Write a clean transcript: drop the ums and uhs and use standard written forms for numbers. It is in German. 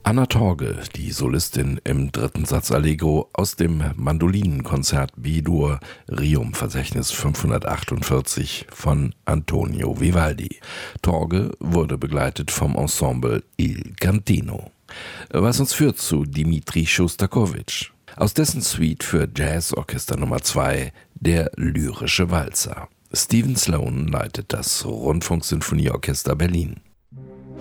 Anna Torge, die Solistin im dritten Satz Allegro aus dem Mandolinenkonzert B-Dur Requiem-Verzeichnis 548 von Antonio Vivaldi. Torge wurde begleitet vom Ensemble Il Cantino. Was uns führt zu Dmitri Schostakowitsch. Aus dessen Suite für Jazzorchester Nummer 2, der Lyrische Walzer. Stephen Sloan leitet das Rundfunksinfonieorchester Berlin.